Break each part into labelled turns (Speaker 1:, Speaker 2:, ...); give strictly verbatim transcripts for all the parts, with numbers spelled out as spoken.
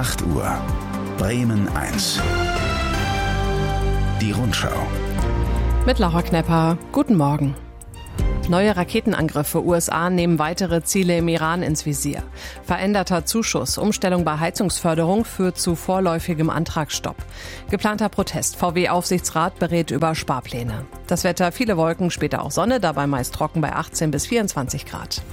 Speaker 1: acht Uhr. Bremen eins. Die Rundschau.
Speaker 2: Mit Laura Knepper. Guten Morgen. Neue Raketenangriffe. U S A nehmen weitere Ziele im Iran ins Visier. Veränderter Zuschuss. Umstellung bei Heizungsförderung führt zu vorläufigem Antragsstopp. Geplanter Protest. V W-Aufsichtsrat berät über Sparpläne. Das Wetter, viele Wolken, später auch Sonne, dabei meist trocken bei achtzehn bis vierundzwanzig Grad.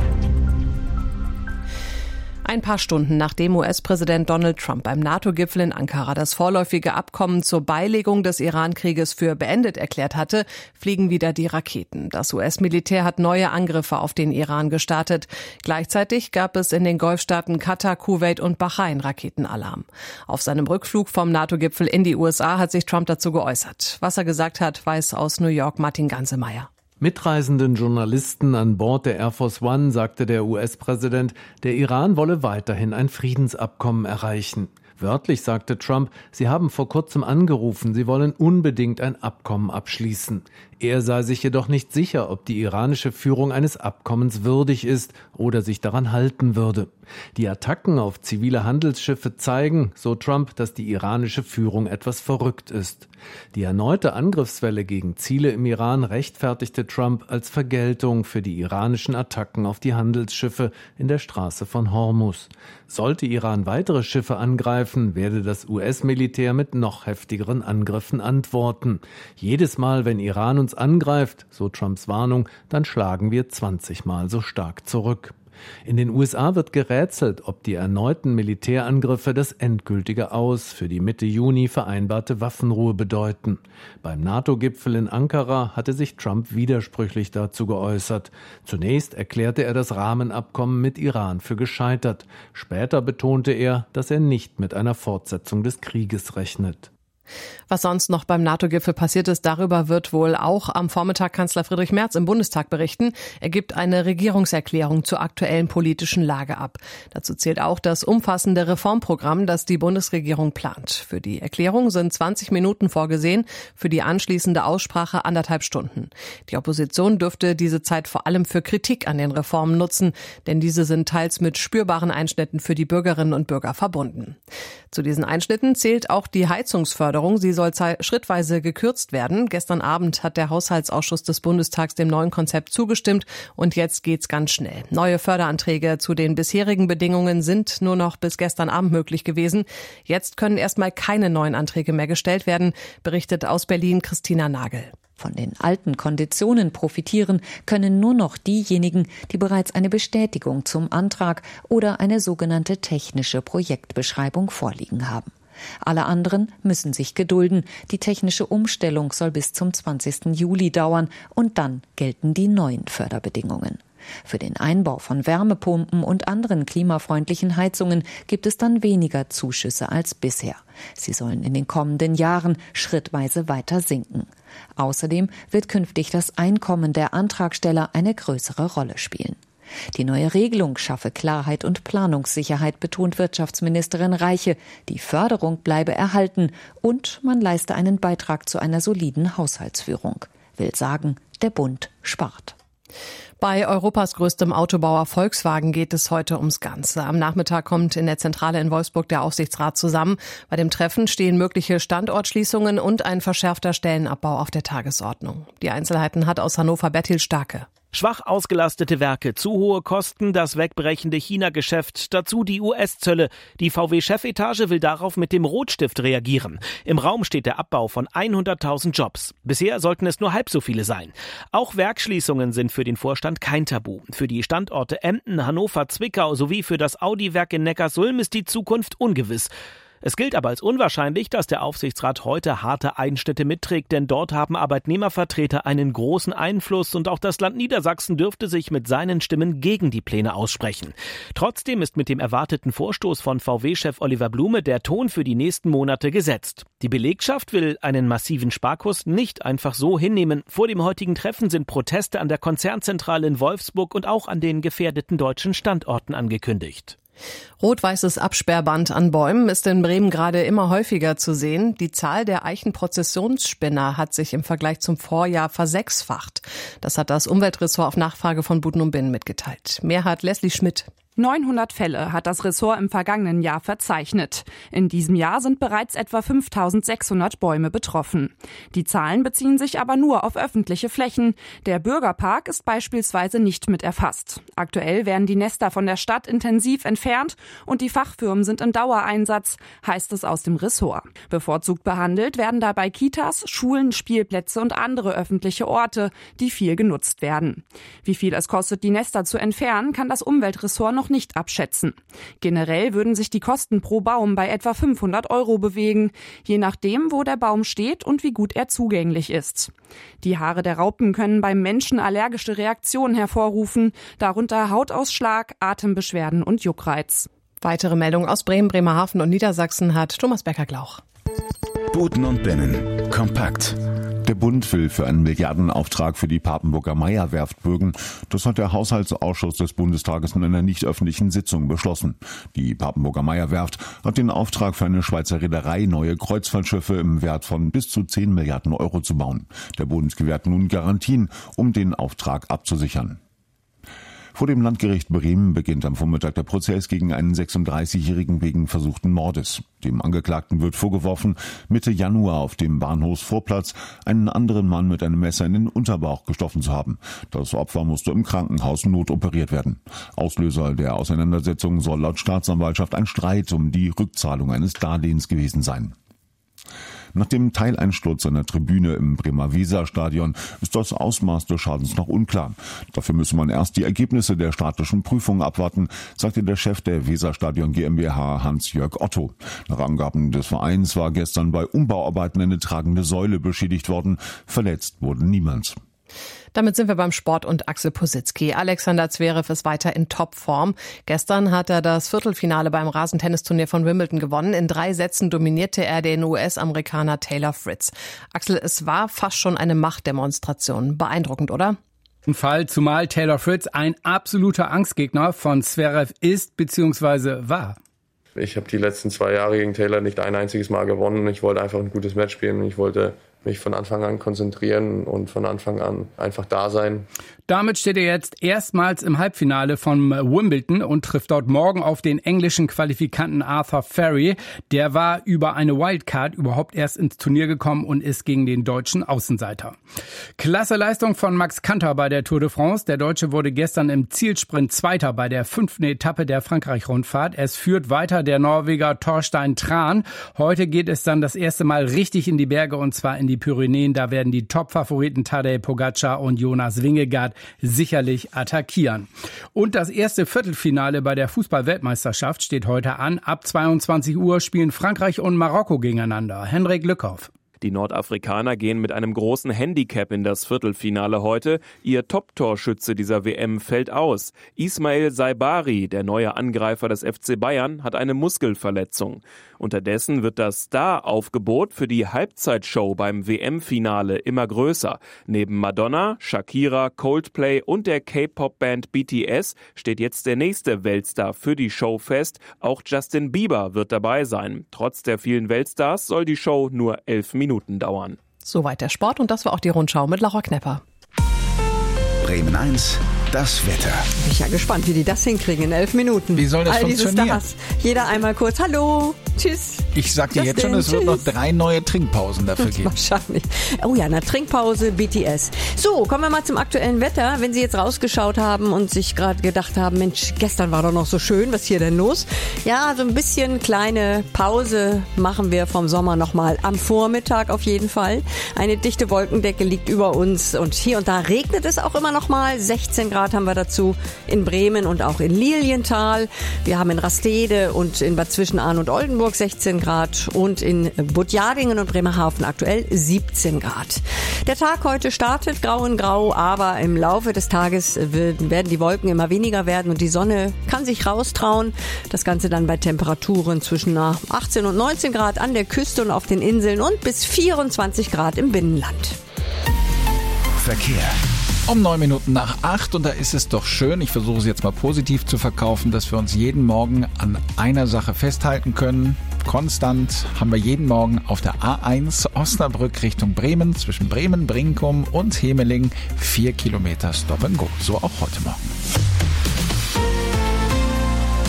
Speaker 2: Ein paar Stunden nachdem U S-Präsident Donald Trump beim NATO-Gipfel in Ankara das vorläufige Abkommen zur Beilegung des Iran-Krieges für beendet erklärt hatte, fliegen wieder die Raketen. Das U S-Militär hat neue Angriffe auf den Iran gestartet. Gleichzeitig gab es in den Golfstaaten Katar, Kuwait und Bahrain Raketenalarm. Auf seinem Rückflug vom NATO-Gipfel in die U S A hat sich Trump dazu geäußert. Was er gesagt hat, weiß aus New York Martin Gansemeyer.
Speaker 3: Mitreisenden Journalisten an Bord der Air Force One sagte der U S-Präsident, der Iran wolle weiterhin ein Friedensabkommen erreichen. Wörtlich sagte Trump, sie haben vor kurzem angerufen, sie wollen unbedingt ein Abkommen abschließen. Er sei sich jedoch nicht sicher, ob die iranische Führung eines Abkommens würdig ist oder sich daran halten würde. Die Attacken auf zivile Handelsschiffe zeigen, so Trump, dass die iranische Führung etwas verrückt ist. Die erneute Angriffswelle gegen Ziele im Iran rechtfertigte Trump als Vergeltung für die iranischen Attacken auf die Handelsschiffe in der Straße von Hormuz. Sollte Iran weitere Schiffe angreifen, werde das U S-Militär mit noch heftigeren Angriffen antworten. Jedes Mal, wenn Iran uns angreift, so Trumps Warnung, dann schlagen wir zwanzig Mal so stark zurück. In den U S A wird gerätselt, ob die erneuten Militärangriffe das endgültige Aus für die Mitte Juni vereinbarte Waffenruhe bedeuten. Beim NATO-Gipfel in Ankara hatte sich Trump widersprüchlich dazu geäußert. Zunächst erklärte er das Rahmenabkommen mit Iran für gescheitert. Später betonte er, dass er nicht mit einer Fortsetzung des Krieges rechnet.
Speaker 2: Was sonst noch beim NATO-Gipfel passiert ist, darüber wird wohl auch am Vormittag Kanzler Friedrich Merz im Bundestag berichten. Er gibt eine Regierungserklärung zur aktuellen politischen Lage ab. Dazu zählt auch das umfassende Reformprogramm, das die Bundesregierung plant. Für die Erklärung sind zwanzig Minuten vorgesehen, für die anschließende Aussprache anderthalb Stunden. Die Opposition dürfte diese Zeit vor allem für Kritik an den Reformen nutzen, denn diese sind teils mit spürbaren Einschnitten für die Bürgerinnen und Bürger verbunden. Zu diesen Einschnitten zählt auch die Heizungsförderung. Sie soll schrittweise gekürzt werden. Gestern Abend hat der Haushaltsausschuss des Bundestags dem neuen Konzept zugestimmt und jetzt geht's ganz schnell. Neue Förderanträge zu den bisherigen Bedingungen sind nur noch bis gestern Abend möglich gewesen. Jetzt können erstmal keine neuen Anträge mehr gestellt werden, berichtet aus Berlin Christina Nagel.
Speaker 4: Von den alten Konditionen profitieren können nur noch diejenigen, die bereits eine Bestätigung zum Antrag oder eine sogenannte technische Projektbeschreibung vorliegen haben. Alle anderen müssen sich gedulden. Die technische Umstellung soll bis zum zwanzigsten Juli dauern und dann gelten die neuen Förderbedingungen. Für den Einbau von Wärmepumpen und anderen klimafreundlichen Heizungen gibt es dann weniger Zuschüsse als bisher. Sie sollen in den kommenden Jahren schrittweise weiter sinken. Außerdem wird künftig das Einkommen der Antragsteller eine größere Rolle spielen. Die neue Regelung schaffe Klarheit und Planungssicherheit, betont Wirtschaftsministerin Reiche. Die Förderung bleibe erhalten und man leiste einen Beitrag zu einer soliden Haushaltsführung. Will sagen, der Bund spart.
Speaker 2: Bei Europas größtem Autobauer Volkswagen geht es heute ums Ganze. Am Nachmittag kommt in der Zentrale in Wolfsburg der Aufsichtsrat zusammen. Bei dem Treffen stehen mögliche Standortschließungen und ein verschärfter Stellenabbau auf der Tagesordnung. Die Einzelheiten hat aus Hannover Bertil Starke.
Speaker 5: Schwach ausgelastete Werke, zu hohe Kosten, das wegbrechende China-Geschäft, dazu die U S-Zölle. Die V W-Chefetage will darauf mit dem Rotstift reagieren. Im Raum steht der Abbau von hunderttausend Jobs. Bisher sollten es nur halb so viele sein. Auch Werksschließungen sind für den Vorstand kein Tabu. Für die Standorte Emden, Hannover, Zwickau sowie für das Audi-Werk in Neckarsulm ist die Zukunft ungewiss. Es gilt aber als unwahrscheinlich, dass der Aufsichtsrat heute harte Einschnitte mitträgt, denn dort haben Arbeitnehmervertreter einen großen Einfluss und auch das Land Niedersachsen dürfte sich mit seinen Stimmen gegen die Pläne aussprechen. Trotzdem ist mit dem erwarteten Vorstoß von V W-Chef Oliver Blume der Ton für die nächsten Monate gesetzt. Die Belegschaft will einen massiven Sparkurs nicht einfach so hinnehmen. Vor dem heutigen Treffen sind Proteste an der Konzernzentrale in Wolfsburg und auch an den gefährdeten deutschen Standorten angekündigt.
Speaker 2: Rot-weißes Absperrband an Bäumen ist in Bremen gerade immer häufiger zu sehen. Die Zahl der Eichenprozessionsspinner hat sich im Vergleich zum Vorjahr versechsfacht. Das hat das Umweltressort auf Nachfrage von Buden und Binnen mitgeteilt. Mehr hat Leslie Schmidt.
Speaker 6: neunhundert Fälle hat das Ressort im vergangenen Jahr verzeichnet. In diesem Jahr sind bereits etwa fünftausendsechshundert Bäume betroffen. Die Zahlen beziehen sich aber nur auf öffentliche Flächen. Der Bürgerpark ist beispielsweise nicht mit erfasst. Aktuell werden die Nester von der Stadt intensiv entfernt und die Fachfirmen sind im Dauereinsatz, heißt es aus dem Ressort. Bevorzugt behandelt werden dabei Kitas, Schulen, Spielplätze und andere öffentliche Orte, die viel genutzt werden. Wie viel es kostet, die Nester zu entfernen, kann das Umweltressort noch nicht abschätzen. Generell würden sich die Kosten pro Baum bei etwa fünfhundert Euro bewegen, je nachdem, wo der Baum steht und wie gut er zugänglich ist. Die Haare der Raupen können beim Menschen allergische Reaktionen hervorrufen, darunter Hautausschlag, Atembeschwerden und Juckreiz.
Speaker 2: Weitere Meldungen aus Bremen, Bremerhaven und Niedersachsen hat Thomas Becker-Glauch.
Speaker 1: Buten und Binnen. Kompakt.
Speaker 7: Der Bund will für einen Milliardenauftrag für die Papenburger Meyer-Werft bürgen. Das hat der Haushaltsausschuss des Bundestages in einer nicht öffentlichen Sitzung beschlossen. Die Papenburger Meyer-Werft hat den Auftrag für eine Schweizer Reederei, neue Kreuzfahrtschiffe im Wert von bis zu zehn Milliarden Euro zu bauen. Der Bund gewährt nun Garantien, um den Auftrag abzusichern. Vor dem Landgericht Bremen beginnt am Vormittag der Prozess gegen einen sechsunddreißigjährigen wegen versuchten Mordes. Dem Angeklagten wird vorgeworfen, Mitte Januar auf dem Bahnhofsvorplatz einen anderen Mann mit einem Messer in den Unterbauch gestochen zu haben. Das Opfer musste im Krankenhaus notoperiert werden. Auslöser der Auseinandersetzung soll laut Staatsanwaltschaft ein Streit um die Rückzahlung eines Darlehens gewesen sein. Nach dem Teileinsturz einer Tribüne im Bremer Weserstadion ist das Ausmaß des Schadens noch unklar. Dafür müsse man erst die Ergebnisse der statischen Prüfung abwarten, sagte der Chef der Weserstadion GmbH Hans-Jörg Otto. Nach Angaben des Vereins war gestern bei Umbauarbeiten eine tragende Säule beschädigt worden. Verletzt wurde niemand.
Speaker 2: Damit sind wir beim Sport und Axel Positzky. Alexander Zverev ist weiter in Topform. Gestern hat er das Viertelfinale beim Rasentennisturnier von Wimbledon gewonnen. In drei Sätzen dominierte er den U S-Amerikaner Taylor Fritz. Axel, es war fast schon eine Machtdemonstration. Beeindruckend, oder?
Speaker 8: Ein Fall, zumal Taylor Fritz ein absoluter Angstgegner von Zverev ist bzw. war.
Speaker 9: Ich habe die letzten zwei Jahre gegen Taylor nicht ein einziges Mal gewonnen. Ich wollte einfach ein gutes Match spielen. Ich wollte mich von Anfang an konzentrieren und von Anfang an einfach da sein.
Speaker 8: Damit steht er jetzt erstmals im Halbfinale von Wimbledon und trifft dort morgen auf den englischen Qualifikanten Arthur Ferry. Der war über eine Wildcard überhaupt erst ins Turnier gekommen und ist gegen den deutschen Außenseiter. Klasse Leistung von Max Kanter bei der Tour de France. Der Deutsche wurde gestern im Zielsprint Zweiter bei der fünften Etappe der Frankreich-Rundfahrt. Es führt weiter der Norweger Thorstein Tran. Heute geht es dann das erste Mal richtig in die Berge und zwar in die Pyrenäen. Da werden die Top-Favoriten Tadej Pogacar und Jonas Vingegaard sicherlich attackieren. Und das erste Viertelfinale bei der Fußball-Weltmeisterschaft steht heute an. Ab zweiundzwanzig Uhr spielen Frankreich und Marokko gegeneinander. Henrik Lückhoff.
Speaker 10: Die Nordafrikaner gehen mit einem großen Handicap in das Viertelfinale heute. Ihr Top-Torschütze dieser W M fällt aus. Ismail Saibari, der neue Angreifer des F C Bayern, hat eine Muskelverletzung. Unterdessen wird das Star-Aufgebot für die Halbzeitshow beim W M-Finale immer größer. Neben Madonna, Shakira, Coldplay und der K-Pop-Band B T S steht jetzt der nächste Weltstar für die Show fest. Auch Justin Bieber wird dabei sein. Trotz der vielen Weltstars soll die Show nur elf Minuten dauern.
Speaker 2: Soweit der Sport und das war auch die Rundschau mit Laura Knepper.
Speaker 1: Bremen eins, das Wetter.
Speaker 11: Bin ich ja gespannt, wie die das hinkriegen in elf Minuten.
Speaker 12: Wie soll das
Speaker 11: All
Speaker 12: funktionieren?
Speaker 11: Stars. Jeder einmal kurz, hallo, tschüss.
Speaker 12: Ich sag dir jetzt schon, es wird noch drei neue Trinkpausen dafür geben.
Speaker 11: Wahrscheinlich. Oh ja, eine Trinkpause, B T S. So, kommen wir mal zum aktuellen Wetter. Wenn Sie jetzt rausgeschaut haben und sich gerade gedacht haben, Mensch, gestern war doch noch so schön, was ist hier denn los? Ja, so ein bisschen kleine Pause machen wir vom Sommer nochmal am Vormittag auf jeden Fall. Eine dichte Wolkendecke liegt über uns und hier und da regnet es auch immer noch mal. sechzehn Grad haben wir dazu in Bremen und auch in Lilienthal. Wir haben in Rastede und in Bad Zwischenahn und Oldenburg sechzehn Grad und in Budjadingen und Bremerhaven aktuell siebzehn Grad. Der Tag heute startet grau in grau, aber im Laufe des Tages werden die Wolken immer weniger werden und die Sonne kann sich raustrauen. Das Ganze dann bei Temperaturen zwischen achtzehn und neunzehn Grad an der Küste und auf den Inseln und bis vierundzwanzig Grad im Binnenland.
Speaker 1: Verkehr.
Speaker 12: Um neun Minuten nach acht und da ist es doch schön, ich versuche es jetzt mal positiv zu verkaufen, dass wir uns jeden Morgen an einer Sache festhalten können. Konstant haben wir jeden Morgen auf der A eins Osnabrück Richtung Bremen zwischen Bremen, Brinkum und Hemeling vier Kilometer Stop and Go. So auch heute Morgen.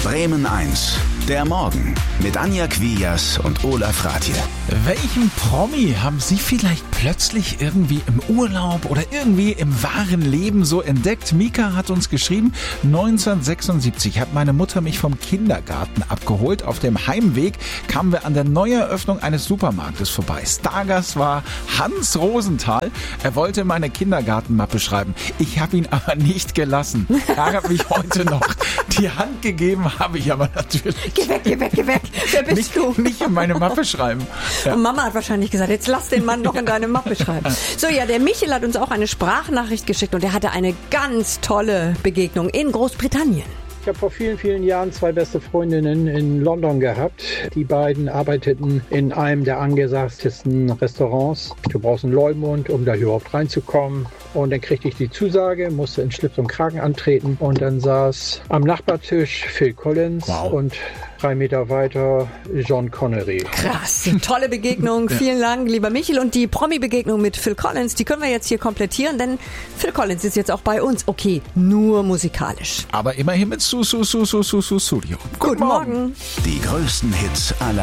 Speaker 1: Bremen eins, der Morgen mit Anja Quias und Olaf Ratje.
Speaker 12: Welchen Promi haben Sie vielleicht plötzlich irgendwie im Urlaub oder irgendwie im wahren Leben so entdeckt? Mika hat uns geschrieben, neunzehnhundertsechsundsiebzig hat meine Mutter mich vom Kindergarten abgeholt. Auf dem Heimweg kamen wir an der Neueröffnung eines Supermarktes vorbei. Stargast war Hans Rosenthal. Er wollte meine Kindergartenmappe schreiben. Ich habe ihn aber nicht gelassen. Ärgert mich heute noch. Die Hand gegeben habe ich aber natürlich.
Speaker 11: Geh weg, geh weg, geh weg. Wer bist
Speaker 12: nicht,
Speaker 11: du?
Speaker 12: Nicht in meine Mappe schreiben. Ja.
Speaker 11: Und Mama hat wahrscheinlich gesagt, jetzt lass den Mann noch in deine Mappe schreiben. So, ja, der Michel hat uns auch eine Sprachnachricht geschickt und er hatte eine ganz tolle Begegnung in Großbritannien.
Speaker 13: Ich habe vor vielen, vielen Jahren zwei beste Freundinnen in London gehabt. Die beiden arbeiteten in einem der angesagtesten Restaurants. Du brauchst einen Leumund, um da überhaupt reinzukommen. Und dann kriegte ich die Zusage, musste in Schlips und Kragen antreten. Und dann saß am Nachbartisch Phil Collins wow. und drei Meter weiter John Connery.
Speaker 11: Krass, tolle Begegnung. Ja. Vielen Dank, lieber Michel. Und die Promi-Begegnung mit Phil Collins, die können wir jetzt hier komplettieren, denn Phil Collins ist jetzt auch bei uns. Okay, nur musikalisch.
Speaker 12: Aber immerhin mit Su Su Su Su Su Su Studio.
Speaker 11: Guten Morgen.
Speaker 1: Die größten Hits aller